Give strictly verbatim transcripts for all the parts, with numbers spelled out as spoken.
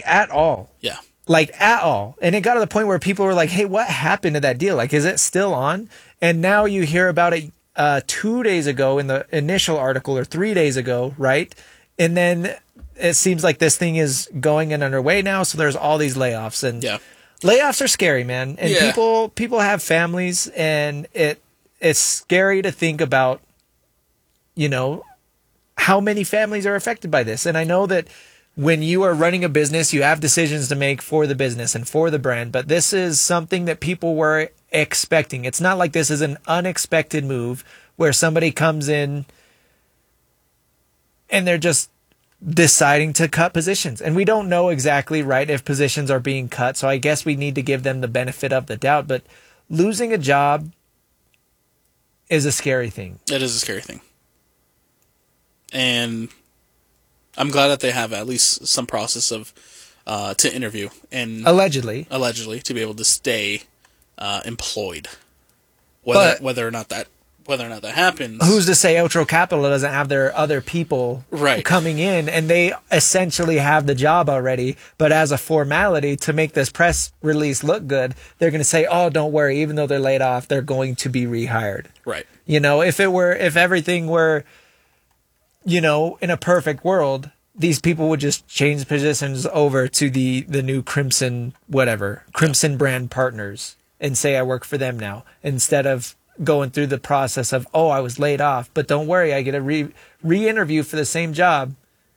at all. Yeah. Like, at all. And it got to the point where people were like, hey, what happened to that deal? Like, is it still on? And now you hear about it uh, two days ago in the initial article, or three days ago, right? And then it seems like this thing is going and underway now. So there's all these layoffs. And yeah. layoffs are scary, man. And yeah. people people have families, and it it's scary to think about, you know, how many families are affected by this. And I know that when you are running a business, you have decisions to make for the business and for the brand, but this is something that people were expecting. It's not like this is an unexpected move where somebody comes in and they're just deciding to cut positions. And we don't know exactly, right, if positions are being cut. So I guess we need to give them the benefit of the doubt, but losing a job is a scary thing. It is a scary thing. And I'm glad that they have at least some process of uh, to interview and allegedly, allegedly to be able to stay uh, employed. Whether but, whether or not that whether or not that happens, who's to say Outro Capital doesn't have their other people right. coming in, and they essentially have the job already. But as a formality to make this press release look good, they're going to say, "Oh, don't worry. Even though they're laid off, they're going to be rehired." Right. You know, if it were, if everything were, you know, in a perfect world, these people would just change positions over to the, the new Crimson, whatever, Crimson yeah. brand partners and say, I work for them now, instead of going through the process of, oh, I was laid off, but don't worry, I get a re, re-interview for the same job.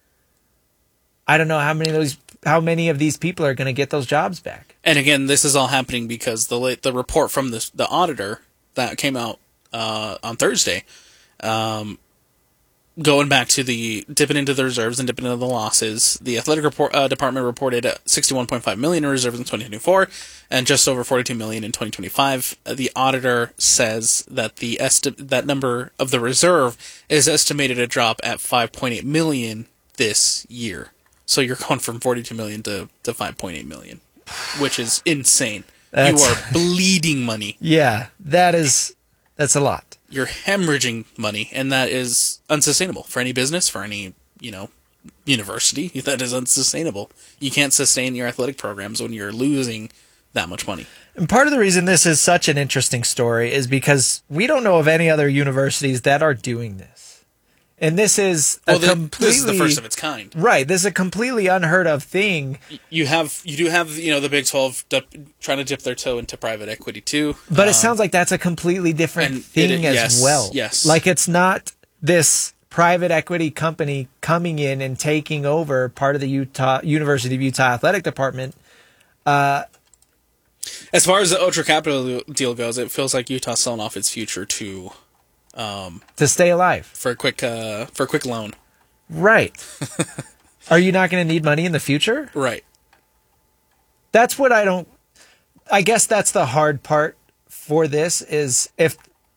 I don't know how many of those, how many of these people are going to get those jobs back. And again, this is all happening because the the report from the, the auditor that came out uh, on Thursday, um, going back to the dipping into the reserves and dipping into the losses, the athletic report, uh, department reported sixty-one point five million in reserves in twenty twenty-four and just over forty-two million in twenty twenty-five. Uh, the auditor says that the esti- that number of the reserve is estimated to drop at five point eight million this year. So you're going from forty-two million to, to five point eight million, which is insane. That's, you are bleeding money. Yeah, that is, that's a lot. You're hemorrhaging money, and that is unsustainable for any business, for any, you know, university. That is unsustainable. You can't sustain your athletic programs when you're losing that much money. And part of the reason this is such an interesting story is because we don't know of any other universities that are doing this. And this is a well, the, completely, this is the first of its kind. Right. This is a completely unheard of thing. You have, you do have, you know, the Big twelve dip, trying to dip their toe into private equity too. But um, it sounds like that's a completely different thing it, as yes, well. Yes. Like it's not this private equity company coming in and taking over part of the Utah University of Utah athletic department. Uh, as far as the Outro Capital deal goes, it feels like Utah's selling off its future to. Um, to stay alive for a quick uh, for a quick loan, right? Are you not going to need money in the future? Right. That's what I don't. I guess that's the hard part for this is if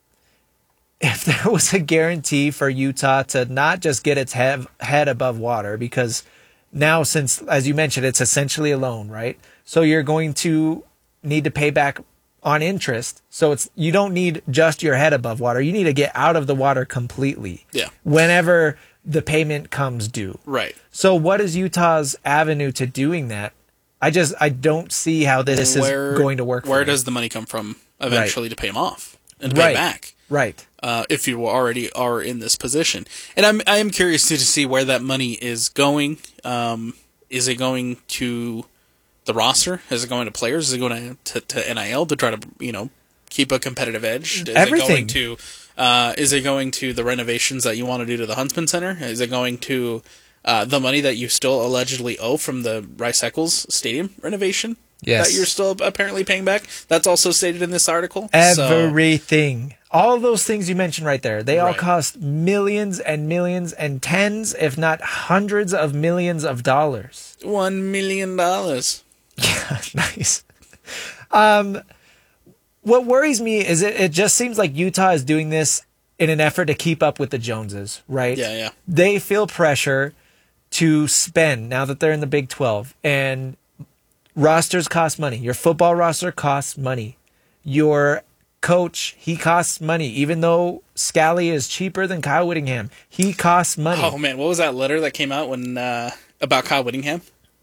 if there was a guarantee for Utah to not just get its head head above water, because now since as you mentioned it's essentially a loan, right? So you're going to need to pay back on interest, so it's you don't need just your head above water. You need to get out of the water completely. Yeah. Whenever the payment comes due. Right. So what is Utah's avenue to doing that? I just I don't see how this where, is going to work. Where for does the money come from eventually right. to pay them off and to pay right. back? Right. Uh, if you already are in this position, and I'm I am curious to, to see where that money is going. Um, is it going to the roster? Is it going to players? Is it going to, to, to N I L to try to, you know, keep a competitive edge? Is Everything. It going to, uh, is it going to the renovations that you want to do to the Huntsman Center? Is it going to uh, the money that you still allegedly owe from the Rice Eccles Stadium renovation? Yes. That you're still apparently paying back? That's also stated in this article. Everything. So, all those things you mentioned right there, they all right. cost millions and millions and tens, if not hundreds of millions of dollars. One million dollars. Yeah, nice. Um, what worries me is it, it just seems like Utah is doing this in an effort to keep up with the Joneses, right? Yeah, yeah. They feel pressure to spend now that they're in the Big twelve, and rosters cost money. Your football roster costs money. Your coach, he costs money. Even though Scally is cheaper than Kyle Whittingham, he costs money. Oh man, what was that letter that came out when uh, about Kyle Whittingham?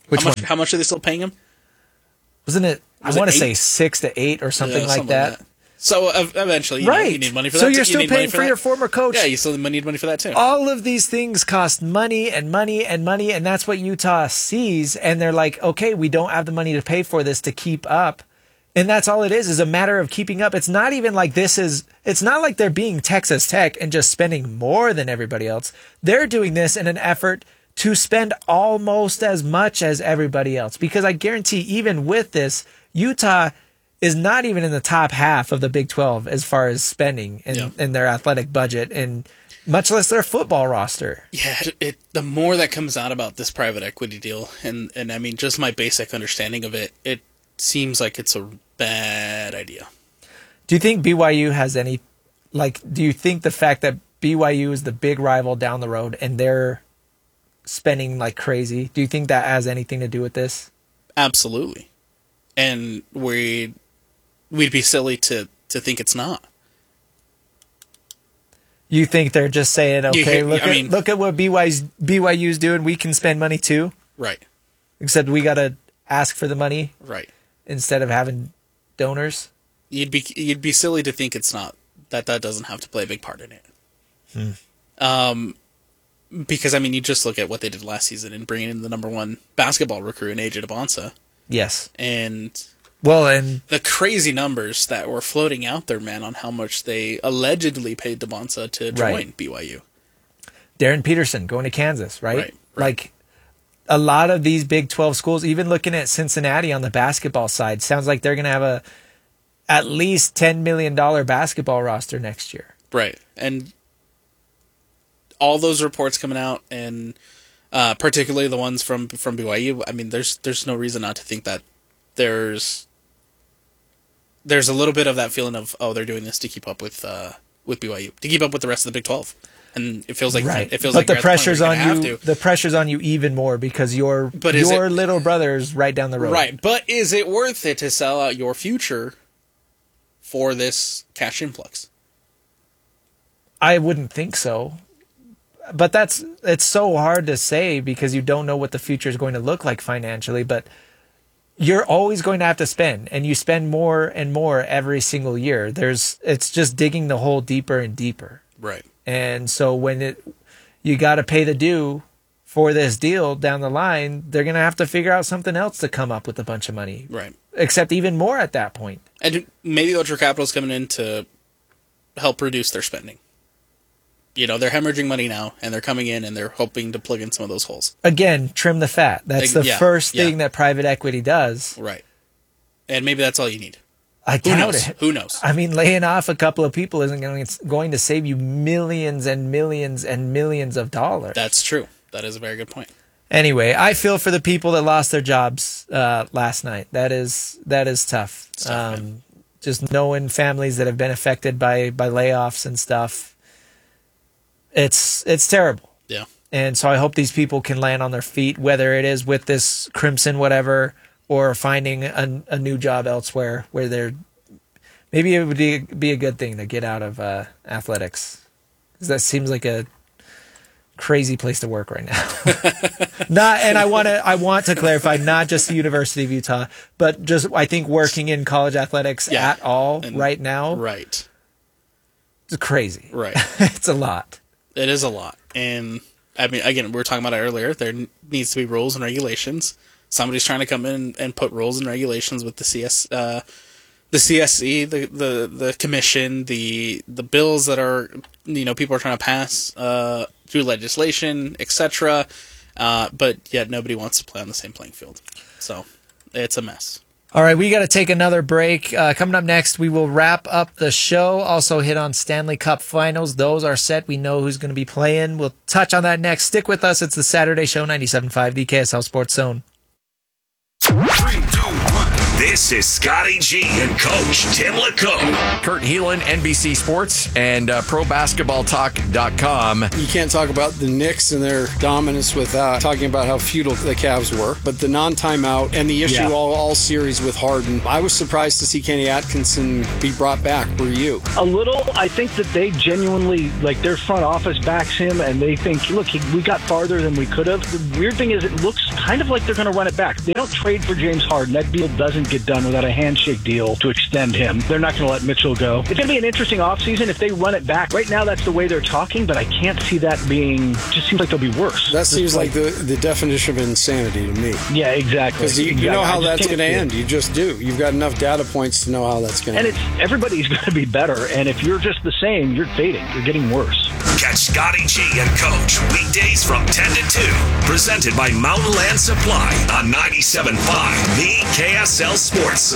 Which how much, one? How much are they still paying him? Wasn't it? Was I it want to say eight? six to eight or something, Yeah, like, something that. like that. So uh, eventually, you, Right. know, you need money for so that. you're too. still you need money paying for, that. your former coach. Yeah, you still need money for that too. All of these things cost money and money and money, and that's what Utah sees. And they're like, okay, we don't have the money to pay for this to keep up. And that's all it is, is a matter of keeping up. It's not even like this is, it's not like they're being Texas Tech and just spending more than everybody else. They're doing this in an effort to spend almost as much as everybody else. Because I guarantee, even with this, Utah is not even in the top half of the Big twelve as far as spending in, Yeah. in their athletic budget, and much less their football roster. Yeah, it, it the more that comes out about this private equity deal, and, and I mean, just my basic understanding of it, it seems like it's a bad idea. Do you think B Y U has any, like, do you think the fact that B Y U is the big rival down the road and they're spending like crazy, do you think that has anything to do with this? Absolutely. And we we'd be silly to, to think it's not. You think they're just saying, You okay, hear- look I at mean- look at what B Y U's, B Y U's doing, we can spend money too, Right. except we got to ask for the money Right. instead of having donors? You'd be you'd be silly to think it's not, that that doesn't have to play a big part in it. Hmm. Um, because I mean, you just look at what they did last season and bringing in the number one basketball recruit in A J DeBonsa, Yes. and Well, and the crazy numbers that were floating out there, man, on how much they allegedly paid DeBonsa to join Right. B Y U. Darren Peterson going to Kansas, right? Right, right. Like a lot of these Big twelve schools, even looking at Cincinnati on the basketball side, sounds like they're going to have a at least ten million dollars basketball roster next year. Right. And all those reports coming out, and uh, particularly the ones from from B Y U, I mean, there's there's no reason not to think that there's there's a little bit of that feeling of, oh, they're doing this to keep up with uh, with B Y U, to keep up with the rest of the Big twelve. And it feels like Right. it feels but like the you're at the point pressure's where on you're gonna you. have to. The pressure's on you even more because your But is your it- little brother's right down the road. Right, but is it worth it to sell out your future for this cash influx? I wouldn't think so. But that's it's so hard to say because you don't know what the future is going to look like financially, but you're always going to have to spend, and you spend more and more every single year. There's it's just digging the hole deeper and deeper. Right. And so when it you got to pay the due for this deal down the line, they're going to have to figure out something else to come up with a bunch of money. Right. Except even more at that point. And maybe venture capital's coming in to help reduce their spending. You know, they're hemorrhaging money now, and they're coming in and they're hoping to plug in some of those holes. Again, trim the fat. That's Like, the yeah, first yeah. thing that private equity does. Right. And maybe that's all you need. I Who doubt knows? it. Who knows? I mean, laying off a couple of people isn't going, it's going to save you millions and millions and millions of dollars. That's true. That is a very good point. Anyway, I feel for the people that lost their jobs uh, last night. That is that is tough. It's tough, um, just knowing families that have been affected by by layoffs and stuff. It's it's terrible. Yeah. And so I hope these people can land on their feet, whether it is with this Crimson whatever or finding a, a new job elsewhere where they're maybe it would be, be a good thing to get out of uh, athletics, because that seems like a crazy place to work right now. Not, and I want to I want to clarify, not just the University of Utah, but just I think working in college athletics Yeah. at all And- right now, Right. it's crazy. Right. It's a lot. It is a lot. And, I mean, again, we were talking about it earlier. There n- needs to be rules and regulations. Somebody's trying to come in and put rules and regulations with the C S, uh, the C S C, the, the, the commission, the the bills that are, you know, people are trying to pass uh, through legislation, et cetera. Uh, but yet nobody wants to play on the same playing field. So it's a mess. All right, we got to take another break. Uh, coming up next, we will wrap up the show. Also hit on Stanley Cup Finals. Those are set. We know who's going to be playing. We'll touch on that next. Stick with us. It's the Saturday Show, ninety-seven point five, the K S L Sports Zone. Three, two, one. This is Scotty G and Coach Tim LeComb. Kurt Heelan, N B C Sports, and uh, pro basketball talk dot com. You can't talk about the Knicks and their dominance without talking about how futile the Cavs were. But the non-timeout and the issue Yeah. all, all series with Harden, I was surprised to see Kenny Atkinson be brought back. Were you? A little. I think that they genuinely, like, their front office backs him, and they think, look, he, we got farther than we could have. The weird thing is it looks kind of like they're going to run it back. They don't trade for James Harden. That deal doesn't get done without a handshake deal to extend him. They're not going to let Mitchell go. It's going to be an interesting offseason if they run it back. Right now, that's the way they're talking, but I can't see that being, just seems like they'll be worse. That seems like the, the definition of insanity to me. Yeah, exactly. Because you, you Exactly. know I how just that's can't going to see it. end. You just do. You've got enough data points to know how that's going to And end. it's everybody's going to be better, and if you're just the same, you're fading. You're getting worse. Catch Scotty G and Coach weekdays from ten to two. Presented by Mountain Land Supply on ninety-seven point five, the K S L Sports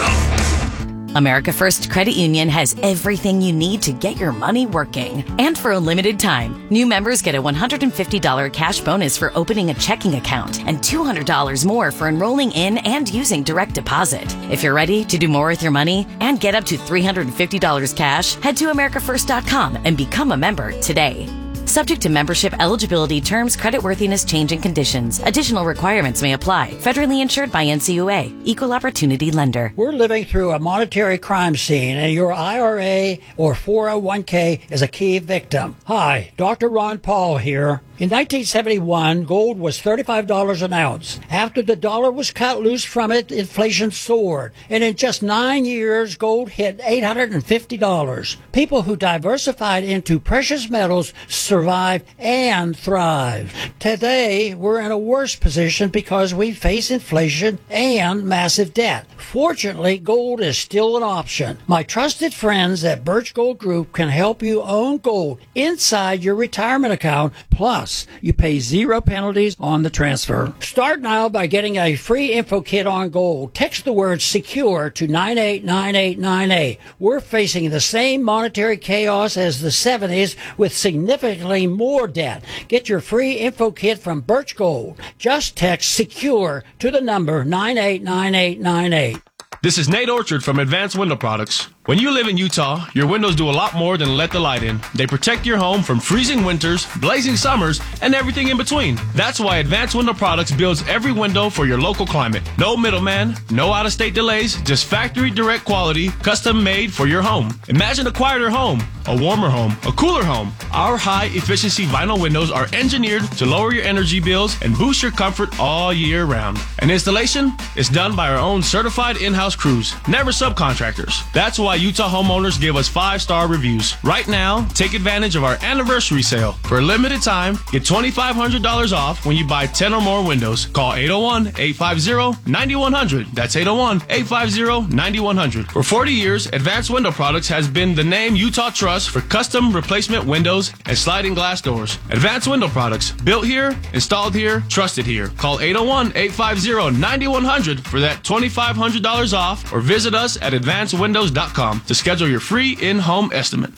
Zone. America First Credit Union has everything you need to get your money working. And for a limited time, new members get a one hundred fifty dollars cash bonus for opening a checking account and two hundred dollars more for enrolling in and using direct deposit. If you're ready to do more with your money and get up to three hundred fifty dollars cash, head to america first dot com and become a member today. Subject to membership, eligibility, terms, creditworthiness, change, and conditions. Additional requirements may apply. Federally insured by N C U A. Equal Opportunity Lender. We're living through a monetary crime scene, and your I R A or four oh one k is a key victim. Hi, Doctor Ron Paul here. In nineteen seventy-one, gold was thirty-five dollars an ounce. After the dollar was cut loose from it, inflation soared. And in just nine years, gold hit eight hundred fifty dollars. People who diversified into precious metals survived and thrived. Today, we're in a worse position because we face inflation and massive debt. Fortunately, gold is still an option. My trusted friends at Birch Gold Group can help you own gold inside your retirement account. Plus, you pay zero penalties on the transfer. Start now by getting a free info kit on gold. Text the word SECURE to nine eight nine eight nine eight. We're facing the same monetary chaos as the seventies with significantly more debt. Get your free info kit from Birch Gold. Just text SECURE to the number nine eight nine eight nine eight. This is Nate Orchard from Advanced Window Products. When you live in Utah, your windows do a lot more than let the light in. They protect your home from freezing winters, blazing summers, and everything in between. That's why Advanced Window Products builds every window for your local climate. No middleman, no out-of-state delays, just factory direct quality, custom made for your home. Imagine a quieter home, a warmer home, a cooler home. Our high-efficiency vinyl windows are engineered to lower your energy bills and boost your comfort all year round. And installation is done by our own certified in-house crews, never subcontractors. That's why Utah homeowners give us five-star reviews. Right now, take advantage of our anniversary sale. For a limited time, get twenty-five hundred dollars off when you buy ten or more windows. Call eight oh one, eight five zero, nine one zero zero. That's eight oh one, eight five zero, nine one zero zero. For forty years, Advanced Window Products has been the name Utah trusts for custom replacement windows and sliding glass doors. Advanced Window Products, built here, installed here, trusted here. Call eight oh one, eight five zero, nine one zero zero for that twenty-five hundred dollars off, or visit us at advanced windows dot com to schedule your free in-home estimate.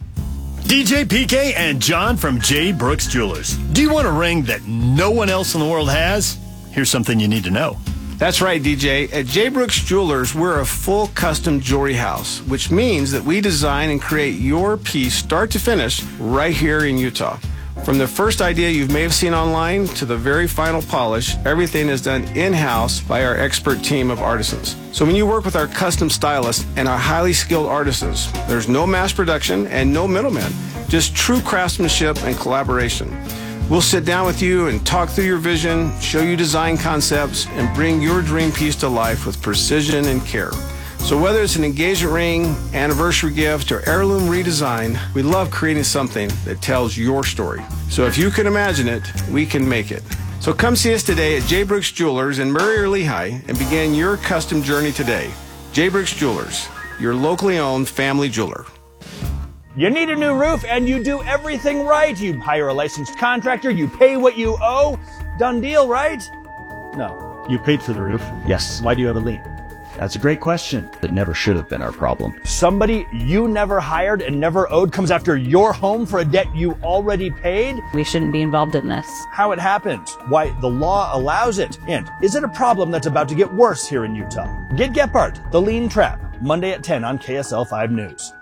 D J P K and John from J. Brooks Jewelers. Do you want a ring that no one else in the world has? Here's something you need to know. That's right, D J. At J. Brooks Jewelers, we're a full custom jewelry house, which means that we design and create your piece start to finish right here in Utah. From the first idea you may have seen online to the very final polish, everything is done in-house by our expert team of artisans. So when you work with our custom stylists and our highly skilled artisans, there's no mass production and no middlemen, just true craftsmanship and collaboration. We'll sit down with you and talk through your vision, show you design concepts, and bring your dream piece to life with precision and care. So whether it's an engagement ring, anniversary gift, or heirloom redesign, we love creating something that tells your story. So if you can imagine it, we can make it. So come see us today at J. Brooks Jewelers in Murray or Lehigh and begin your custom journey today. J. Brooks Jewelers, your locally owned family jeweler. You need a new roof and you do everything right. You hire a licensed contractor, you pay what you owe. Done deal, right? No. You paid for the roof. Yes. Why do you have a lien? That's a great question. That never should have been our problem. Somebody you never hired and never owed comes after your home for a debt you already paid? We shouldn't be involved in this. How it happened, why the law allows it, and is it a problem that's about to get worse here in Utah? Get Gephardt, The Lien Trap, Monday at ten on K S L five News.